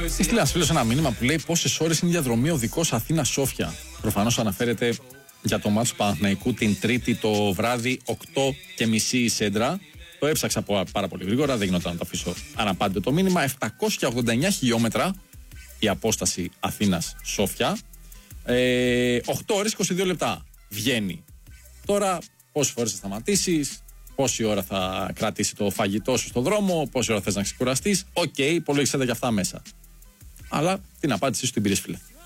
Έστειλε ένα φίλο ένα μήνυμα που λέει πόσες ώρες είναι η διαδρομή οδικός Αθήνα-Σόφια. Προφανώς αναφέρεται για το μάτς του Παναθηναϊκού την Τρίτη το βράδυ 8:30 η Σέντρα. Το έψαξα πάρα πολύ γρήγορα, δεν γινόταν να το αφήσω αναπάντητο το μήνυμα. 789 χιλιόμετρα η απόσταση Αθήνας-Σόφια. 8 ώρες 22 λεπτά βγαίνει. Τώρα πόσες φορές θα σταματήσεις, πόση ώρα θα κρατήσει το φαγητό σου στον δρόμο, πόση ώρα θες να ξεκουραστείς. Οκ, υπολόγισε τα και αυτά μέσα. Αλλά την απάντησή σου την πήρες, φίλε.